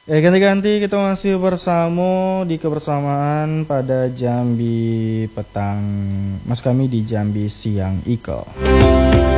Ganti-ganti kita masih bersama di kebersamaan pada Jambi petang. Mas kami di Jambi siang Iko.